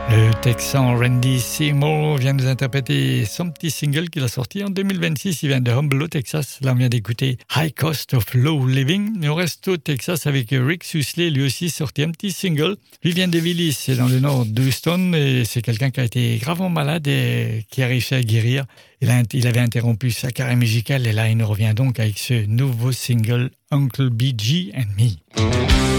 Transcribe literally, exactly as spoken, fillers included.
Le Texan Randy Seymour vient nous interpréter son petit single qu'il a sorti en deux mille vingt-six. Il vient de Humble au Texas. Là, on vient d'écouter High Cost of Low Living. Mais on reste au Texas avec Rick Susley, lui aussi sorti un petit single. Lui vient de Villis, c'est dans le nord d'Houston. Et c'est quelqu'un qui a été gravement malade et qui a réussi à guérir. Il, a, il avait interrompu sa carrière musicale et là, il nous revient donc avec ce nouveau single Uncle B G and Me.